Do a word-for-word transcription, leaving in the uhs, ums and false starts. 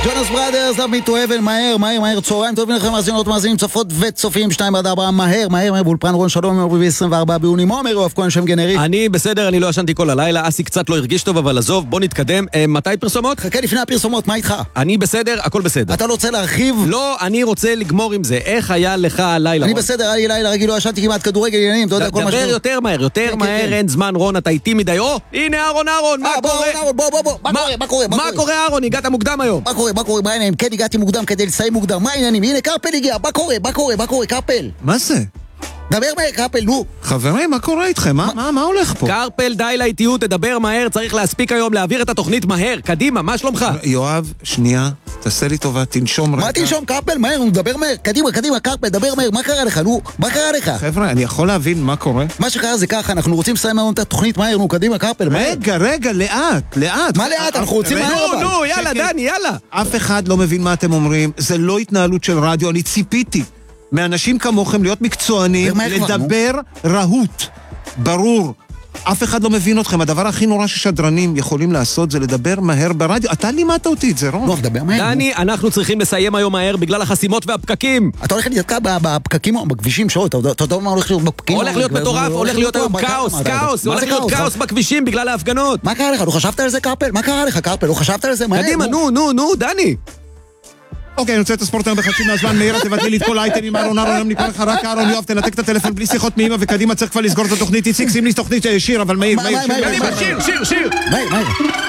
ג'ונס בראדרס, Love Me to Heaven, מהר, מהר, מהר, צהריים טובים לכם, מאזינות, מאזינים, צופות וצופים, שתיים עד ארבע, מהר, מהר, מהר, באולפן רון שלום, יום רביעי עשרים וארבעה ביוני, מה אומר יואב כהן, שם גנרי? אני בסדר, אני לא ישנתי כל הלילה, אסי קצת לא הרגיש טוב, אבל עזוב, בוא נתקדם. אה, מתי פרסומות? חכה לפני הפרסומות, מה איתך? אני בסדר, הכל בסדר. אתה לא רוצה להרחיב? לא, אני רוצה לגמור עם זה. איך היה לך הלילה? אני רון? בסדר, היה לי לילה רגיל, לא ישנתי כמעט כדורגל עניינים, אתה יודע כל מה דבר ש... יותר מהר, יותר כן, מהר, כן. אין זמן, רון, אתה איתי מדי. או, הנה אהרון, אהרון, מה אה, בוא, קורה? אהרון, בוא, בוא, בוא, מה קורה, מה קורה, מה קורה, אהרון? הגעת מוקדם היום. מה קורה, מה קורה, מה העניינים? כן, הגעתי מוקדם כדי לסיים מוקדם, מה העניינים? הנה, קרפל הגיע, מה קורה, מה קורה, מה קורה, קרפל? מה זה? דבר מהר, קרפל, נו. חברים, מה קורה איתכם? מה, מה, מה הולך פה? קרפל, די לאיטיות, תדבר מהר, צריך להספיק היום להעביר את התוכנית מהר. קדימה, מה שלומך? יואב, שנייה, תעשה לי טובה, תנשום רגע. מה תנשום, קרפל, מהר, נו, דבר מהר, קדימה, קדימה, קרפל, דבר מהר, מה קרה לך, נו, מה קרה לך? חבר'ה, אני יכול להבין מה קורה? מה שקרה זה ככה, אנחנו רוצים לסיים היום את התוכנית מהר, נו, קדימה, קרפל, מהר. רגע, רגע, לאט, לאט. מה לאט? אנחנו רוצים רגע, מהר, אבל. נו, נו, יאללה, שקט. דני, יאללה. אף אחד לא מבין מה אתם אומרים, זה לא התנהלות של רדיו, אני ציפיתי מאנשים כמוכם להיות מקצוענים, ומה כבר, נו? לדבר רהוט, ברור. אף אחד לא מבין אתכם, הדבר הכי נורא ששדרנים יכולים לעשות זה לדבר מהר ברדיו. אתה לימדת אותי את זה, רון. לא, דבר מהר. נו. דני, אנחנו צריכים לסיים היום מהר בגלל החסימות והפקקים. אתה הולך להתקע בפקקים או בכבישים שעות, אתה יודע מה הולך להיות בפקקים? הולך להיות מטורף, הולך להיות היום מה קרה? כאוס, מה אתה- כאוס, מה הולך זה להיות כאוס? כאוס בכבישים בגלל ההפגנות. מה קרה לך? לא חשבת על זה, קרפל? מה קרה לך, קרפל? לא חשבת על זה? מהר, קדימה, נו, נו, נו, דני. אוקיי, אני רוצה את הספורט היום בחצי מהזמן, מאירה תבטלי לי את כל האייטמים, אהרון, אהרון, היום נקרא לך רק אהרון, יואב, תנתק את הטלפון בלי שיחות מאמא וקדימה, צריך כבר לסגור את התוכנית, איציק, שים לי תוכנית שיר, אבל מהיר, מה, מהיר, מה, שיר, מה, מהיר, מה, מהיר. שיר, שיר, שיר. מהר, מהר.